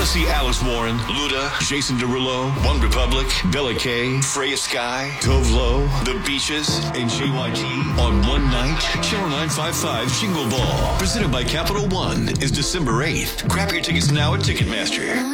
see Alice Warren, Luda, Jason Derulo, One Republic, Bella K, Freya Sky, Tove Lo, The Beaches, and JYT on one night. Channel 955 Jingle Ball, presented by Capital One, is December 8th. Grab your tickets now at Ticketmaster.